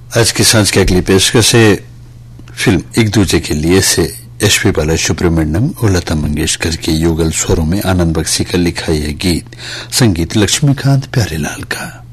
आज की सांझ की अगली पेशकश है फिल्म एक दूजे के लिए से एसपी बालासुब्रमण्यम और लता मंगेशकर के युगल स्वरों में आनंद बख्शी का लिखा यह गीत, संगीत लक्ष्मीकांत प्यारेलाल का।